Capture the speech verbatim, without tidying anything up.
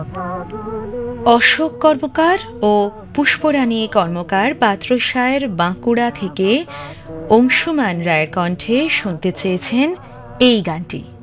অশোক কর্মকার ও পুষ্পরানী কর্মকার পাত্রসায়ের বাঁকুড়া থেকে অংশুমান রায়ের কণ্ঠে শুনতে চেয়েছেন এই গানটি।